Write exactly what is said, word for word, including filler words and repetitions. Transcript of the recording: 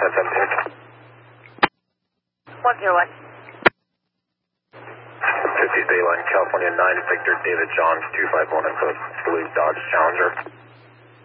ten seventeen. one zero one. fifty State Line, California nine, Victor David Johns, two five one input, blue Dodge Challenger.